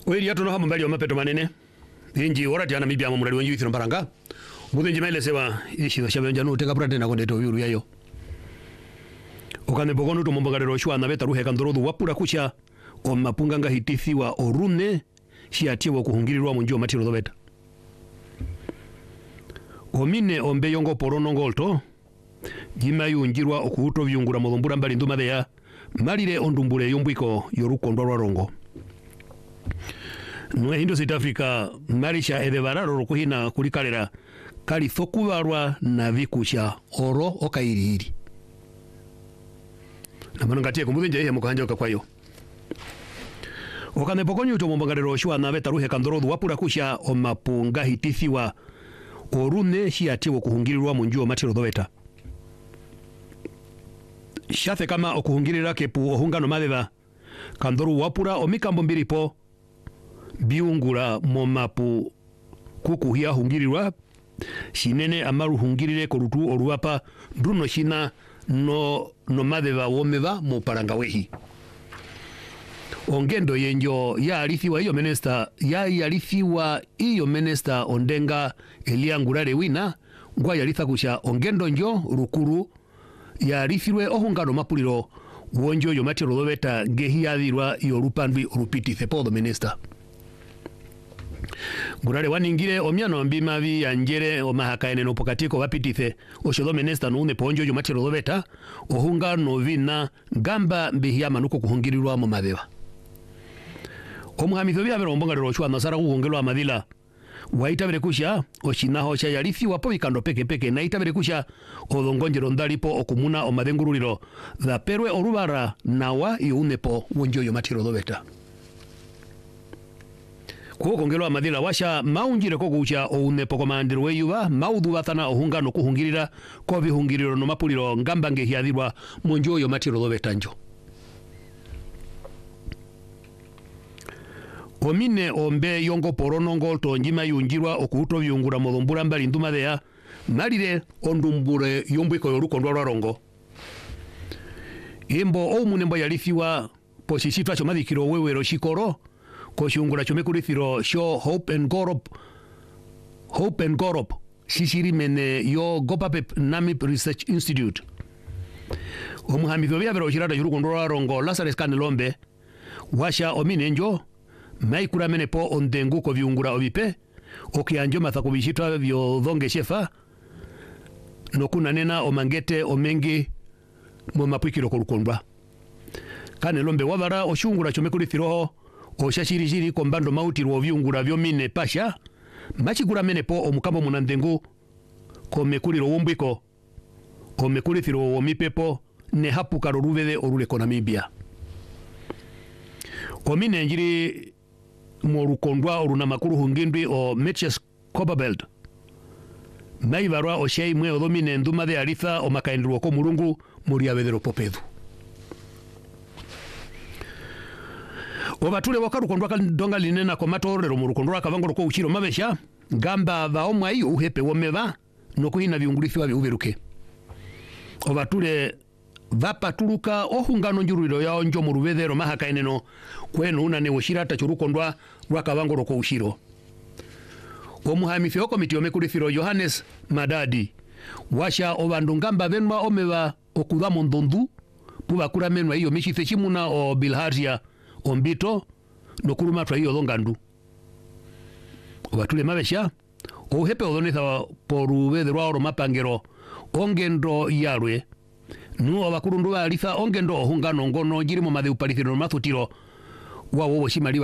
Oiri atono hama mbali wa mapeto manene. Inji orati ana mibia mamurali wanyu ithiro mparanga. Muthinji maile sewa ishi za shabe njanu teka prate na kondeto yuru yayo. Okane bogonu to mombogarero shwa na beta ruhe kandorodu wapura kucha o mapunganga hitithi wa orune shiatiwa kuhungirirwa munjio matiro dobeta. Omine ombe yongo porono ngolto jima yunjirwa okuhuto vyungura modhumbura mbali nduma deya malire ondumbure yombwiko yoruko ndorwa rongo. Nwe hindo South Africa marisha edevararo rokuhina kulikalera kali thokuvarwa na vikusha oro okairiri. Na manangatie kumudhinja ihe mukahanja okakwayo. Okane pokonyo uto mombangarero shwa na beta ruhe kandorodu wapura kusha o mapunga hitithiwa orune shiatiwa kuhungirirwa munjuo matiro dobeta. Shathe kama okuhungirira kepu ohungano madeva kandoru wapura omikambo mbiripo biungura momapu kukuhia hungirirwa shinene amaru hungirire korutu oruwapa druno shina no madeva womeva mo parangawehi. Ongendo yenjo ya alithiwa iyo menesta ondenga eliangurare wina ngwa yalitha kusha ongendo njo rukuru ya alithirwe ohungano mapuliro wonjo yomatiro dobeta gehiadirwa yorupandwi orupiti thepodo menesta. Ngurare waningire omiano mbimavi yanjere omahakaene no pokatiko wapitithe oshodo menesta no une ponjo yomatiro dobeta ohungano vina gamba mbihia manuko kuhungirirwa mo madeva. Omuhamitho byabero mbongarero shwa nasara kuhungelwa madila waitabere kusha oshinaho cha yalithi wapo ikando peke na itabere kusha odongonjero ndalipo okumuna omadenguruliro da perwe orubara nawa iunepo wonjo yomatiro dobeta. Kuho kongelwa madila washa maunjire kokucha ounepo komandiro weyuba maudu batana ohungano kuhungirira ko bihungiriro no mapuliro ngambange hiadirwa monjo yomatiro dobeta njo. Omine ombe yongo porono ngolto njima yunjirwa okuhuto vyungura modhumbura mbali nduma dea malire ondumbure yombwiko yoruko ndorwa rongo. Imbo oumunembo yalithiwa posisitwa chomadhikiro wewero shikoro koshungura chomekulithiro sho Hope and Gorop shishiri mene yo Gopapep Namib Research Institute. Omuhamitho byabero shirada yoruko ndorwa rongo Lazarus Kanelombe washa omine njo maikura menepo ondengu ko viungura obipe okianjo mathako bishitwa vyo dhonge shefa nokuna nena omangete omengi mo mapwikiro korukondwa kane lombe wabara oshungura chomekulithiroho oshashirishiri kombando mauti ro viungura vyo mine pasha machikura menepo omukambo munandengu komekuliro wombwiko omekulithiro womipepo ne hapuka ruruvede orule konamibia omine njiri morukondwa oruna makuru hungindwi o Mitches Copperbelt maivarwa o shei mwe odomine nduma de aritha o makaendruo ko murungu muriabedero popedu obatule wakarukondwa kandonga linena ko matorero murukondwa kavangoro ko uchiro mabesha gamba vaomwa iyo uhepe womeva nokuhina viungulithwa biuberuke obatule vapatuluka ohungano njuriro yao njo murubedero mahakaeneno kwenu unane woshirata churukondwa rwakavangoro ko ushiro. Omuhamithi komiti omekulithiro Johannes Madadi washa obandungamba venwa omeva okudamo ndondu pubakura menwa iyo mishithe chimuna o Bilharzia ombito nokurumatwa iyo dhongandu. Obatule mabesha ohepe odonetha porubedero oro mapangero ongendo yarwe nuo bakurundu alitha ongendo ohungano ngono jirimo madhe upalithiro mathutiro wawo shimaliwa